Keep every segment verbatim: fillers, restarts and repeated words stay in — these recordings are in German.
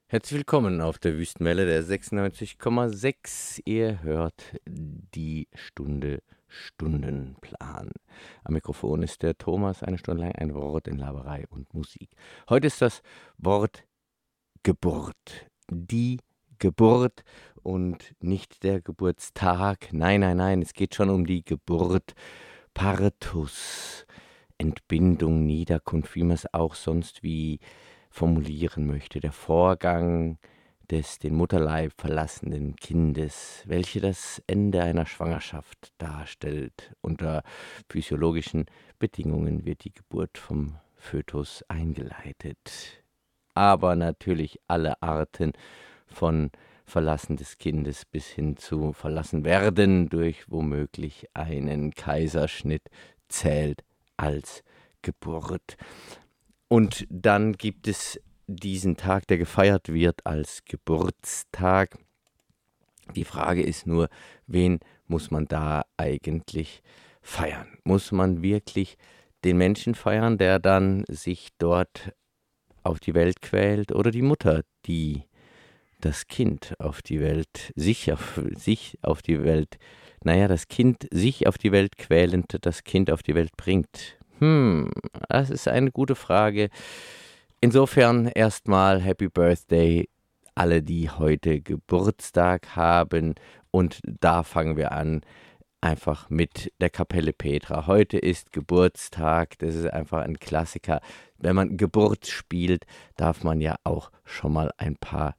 Herzlich willkommen auf der Wüstenwelle der sechsundneunzig Komma sechs. Ihr hört die Stunde Stundenplan. Am Mikrofon ist der Thomas, eine Stunde lang ein Wort in Laberei und Musik. Heute ist das Wort Geburt. Die Geburt und nicht der Geburtstag. Nein, nein, nein, es geht schon um die Geburt. Partus, Entbindung, Niederkunft, wie man es auch sonst wie formulieren möchte. Der Vorgang des den Mutterleib verlassenden Kindes, welche das Ende einer Schwangerschaft darstellt. Unter physiologischen Bedingungen wird die Geburt vom Fötus eingeleitet. Aber natürlich alle Arten von Verlassen des Kindes bis hin zu verlassen werden durch womöglich einen Kaiserschnitt zählt als Geburt. Und dann gibt es diesen Tag, der gefeiert wird als Geburtstag. Die Frage ist nur, wen muss man da eigentlich feiern? Muss man wirklich den Menschen feiern, der dann sich dort auf die Welt quält, oder die Mutter, die das Kind auf die Welt, sich auf, sich auf die Welt, naja, das Kind sich auf die Welt quälend, das Kind auf die Welt bringt? Hm, das ist eine gute Frage. Insofern erstmal Happy Birthday alle, die heute Geburtstag haben. Und da fangen wir an, einfach mit der Kapelle Petra. Heute ist Geburtstag, das ist einfach ein Klassiker. Wenn man Geburt spielt, darf man ja auch schon mal ein paar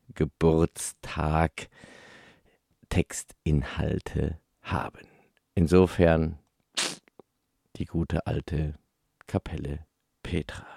Geburtstag-Textinhalte haben. Insofern die gute alte Kapelle Petra.